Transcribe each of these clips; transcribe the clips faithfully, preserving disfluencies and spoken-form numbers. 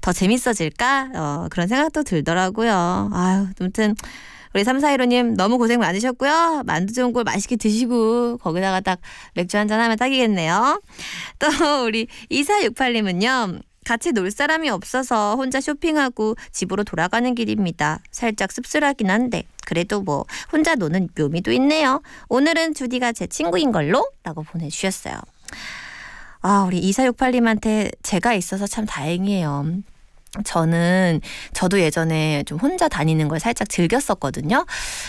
더 재밌어질까? 어, 그런 생각도 들더라고요. 아유, 아무튼 우리 삼사일오님 너무 고생 많으셨고요. 만두 좋은 걸 맛있게 드시고 거기다가 딱 맥주 한잔 하면 딱이겠네요. 또 우리 이사육팔님은요. 같이 놀 사람이 없어서 혼자 쇼핑하고 집으로 돌아가는 길입니다. 살짝 씁쓸하긴 한데 그래도 뭐 혼자 노는 묘미도 있네요. 오늘은 주디가 제 친구인 걸로? 라고 보내주셨어요. 아, 우리 이사육팔님한테 제가 있어서 참 다행이에요. 저는 저도 예전에 좀 혼자 다니는 걸 살짝 즐겼었거든요.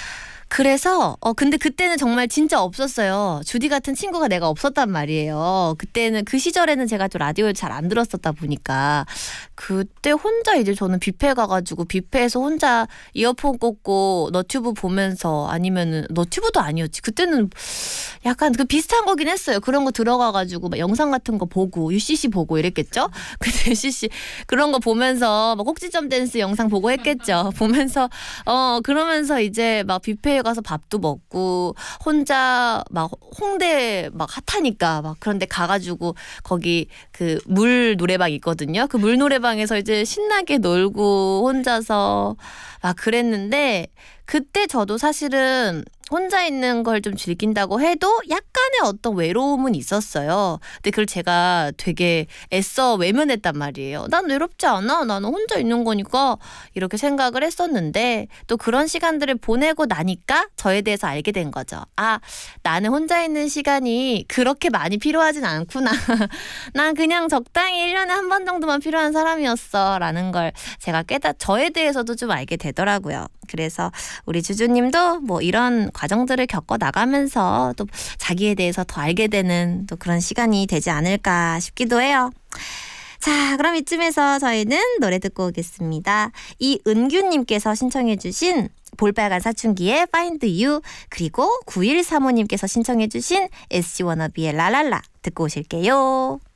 그래서 어 근데 그때는 정말 진짜 없었어요. 주디 같은 친구가 내가 없었단 말이에요. 그때는 그 시절에는 제가 또 라디오를 잘 안 들었었다 보니까 그때 혼자 이제 저는 뷔페 가가지고 뷔페에서 혼자 이어폰 꽂고 너튜브 보면서 아니면은 너튜브도 아니었지. 그때는 약간 그 비슷한 거긴 했어요. 그런 거 들어가가지고 막 영상 같은 거 보고 유씨씨 보고 이랬겠죠. 근데 유씨씨 그런 거 보면서 막 꼭지점 댄스 영상 보고 했겠죠. 보면서 어 그러면서 이제 막 뷔페에 가서 밥도 먹고 혼자 막 홍대 막 핫하니까 막 그런데 가가지고 거기 그 물 노래방 있거든요. 그 물 노래방에서 이제 신나게 놀고 혼자서 막 그랬는데 그때 저도 사실은 혼자 있는 걸 좀 즐긴다고 해도 약간의 어떤 외로움은 있었어요. 근데 그걸 제가 되게 애써 외면했단 말이에요. 난 외롭지 않아. 나는 혼자 있는 거니까 이렇게 생각을 했었는데 또 그런 시간들을 보내고 나니까 저에 대해서 알게 된 거죠. 아, 나는 혼자 있는 시간이 그렇게 많이 필요하진 않구나. 난 그냥 적당히 일 년에 한 번 정도만 필요한 사람이었어 라는 걸 제가 깨닫 저에 대해서도 좀 알게 되더라고요. 그래서 우리 주주님도 뭐 이런 과정들을 겪어 나가면서 또 자기에 대해서 더 알게 되는 또 그런 시간이 되지 않을까 싶기도 해요. 자, 그럼 이쯤에서 저희는 노래 듣고 오겠습니다. 이은규님께서 신청해 주신 볼빨간 사춘기의 Find You 그리고 구일삼오님께서 신청해 주신 에스지 워너비의 라랄라 듣고 오실게요.